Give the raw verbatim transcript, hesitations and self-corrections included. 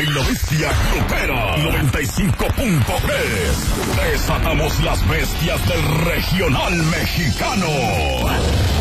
En la bestia grupera noventa y cinco punto tres. Desatamos las bestias del regional mexicano.